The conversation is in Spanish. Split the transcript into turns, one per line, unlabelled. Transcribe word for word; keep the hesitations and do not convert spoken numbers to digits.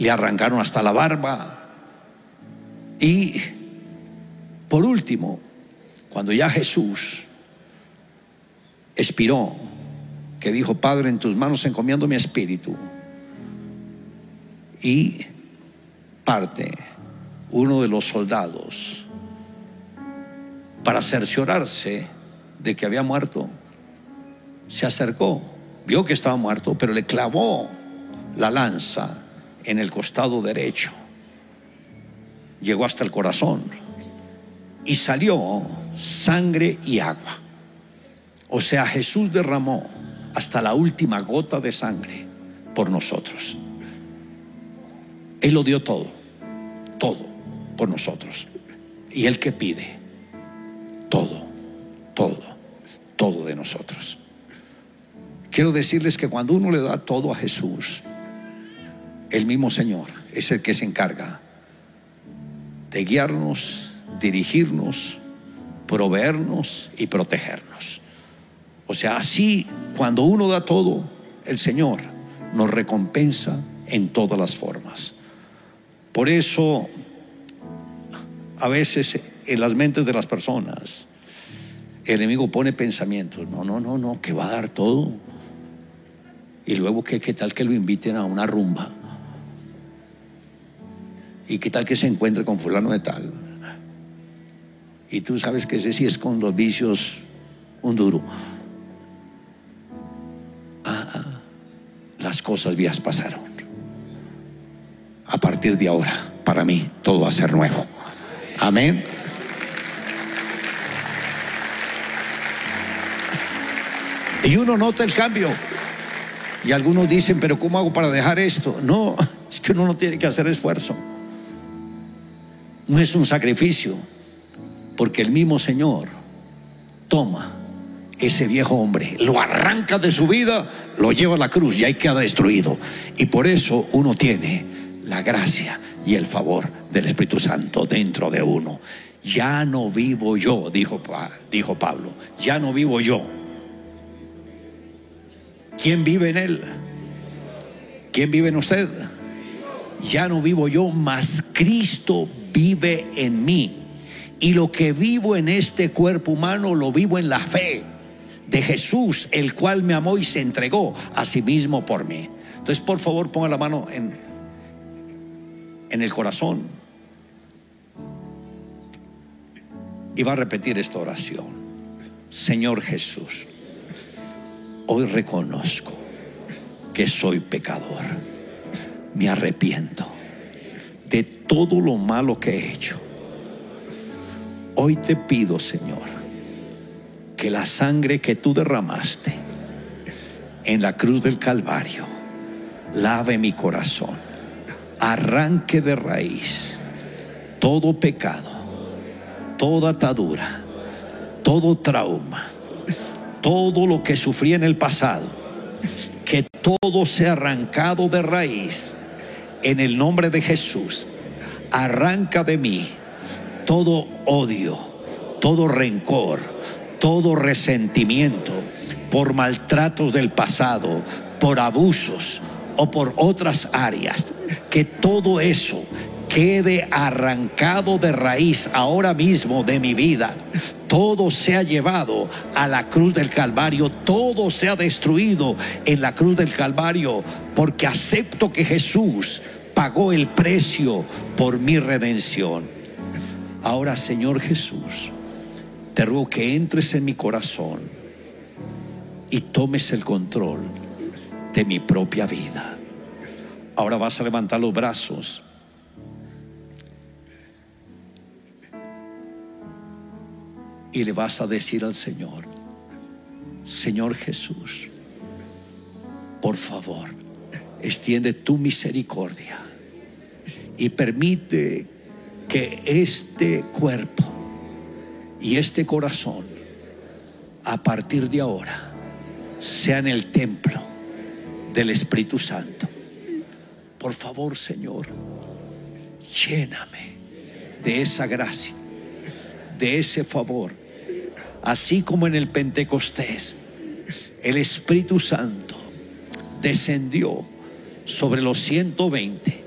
le arrancaron hasta la barba. Y por último, cuando ya Jesús expiró, que dijo: Padre, en tus manos encomiendo mi espíritu, y parte uno de los soldados para cerciorarse de que había muerto, se acercó, vio que estaba muerto, pero le clavó la lanza en el costado derecho, llegó hasta el corazón y salió sangre y agua. O sea, Jesús derramó hasta la última gota de sangre por nosotros. Él lo dio todo, todo por nosotros. Y Él que pide todo, todo, todo de nosotros. Quiero decirles que cuando uno le da todo a Jesús, el mismo Señor es el que se encarga de guiarnos, dirigirnos, proveernos y protegernos. O sea, así cuando uno da todo, el Señor nos recompensa en todas las formas. Por eso, a veces en las mentes de las personas, el enemigo pone pensamientos: no, no, no, no, que va a dar todo. Y luego, ¿qué, qué tal que lo inviten a una rumba? ¿Y qué tal que se encuentre con fulano de tal? Y tú sabes que ese sí es con los vicios un duro. Ah, ah, las cosas viejas pasaron. A partir de ahora, para mí, todo va a ser nuevo. Amén. Y uno nota el cambio. Y algunos dicen: pero ¿cómo hago para dejar esto? No, es que uno no tiene que hacer esfuerzo. No es un sacrificio, porque el mismo Señor toma ese viejo hombre, lo arranca de su vida, lo lleva a la cruz y ahí queda destruido. Y por eso uno tiene la gracia y el favor del Espíritu Santo dentro de uno. Ya no vivo yo, dijo, dijo Pablo, ya no vivo yo. ¿Quién vive en él? ¿Quién vive en usted? Ya no vivo yo, mas Cristo vive en mí. Y lo que vivo en este cuerpo humano lo vivo en la fe de Jesús, el cual me amó y se entregó a sí mismo por mí. Entonces, por favor, ponga la mano en, en el corazón y va a repetir esta oración: Señor Jesús, hoy reconozco que soy pecador. Me arrepiento de todo lo malo que he hecho. Hoy te pido, Señor, que la sangre que tú derramaste en la cruz del Calvario lave mi corazón, arranque de raíz todo pecado, toda atadura, todo trauma, todo lo que sufrí en el pasado, que todo sea arrancado de raíz en el nombre de Jesús. Arranca de mí todo odio, todo rencor, todo resentimiento por maltratos del pasado, por abusos o por otras áreas. Que todo eso quede arrancado de raíz ahora mismo de mi vida. Todo sea llevado a la cruz del Calvario, todo sea destruido en la cruz del Calvario, porque acepto que Jesús pagó el precio por mi redención. Ahora, Señor Jesús, te ruego que entres en mi corazón y tomes el control de mi propia vida. Ahora vas a levantar los brazos y le vas a decir al Señor: Señor Jesús, por favor, extiende tu misericordia y permite que este cuerpo y este corazón a partir de ahora sean el templo del Espíritu Santo. Por favor, Señor, lléname de esa gracia, de ese favor, así como en el Pentecostés el Espíritu Santo descendió sobre los ciento veinte